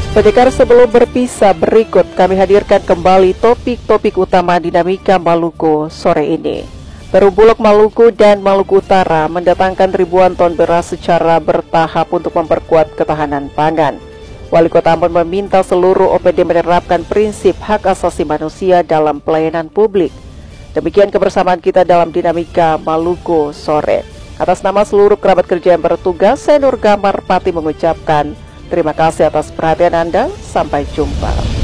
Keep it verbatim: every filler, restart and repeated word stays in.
Pendekar, sebelum berpisah berikut kami hadirkan kembali topik-topik utama dinamika Maluku sore ini. Perum Bulog Maluku dan Maluku Utara mendatangkan ribuan ton beras secara bertahap untuk memperkuat ketahanan pangan. Wali Kota Ambon meminta seluruh O P D menerapkan prinsip hak asasi manusia dalam pelayanan publik. Demikian kebersamaan kita dalam dinamika Maluku sore. Atas nama seluruh kerabat kerja yang bertugas, saya Nur Gamar Pati mengucapkan terima kasih atas perhatian Anda. Sampai jumpa.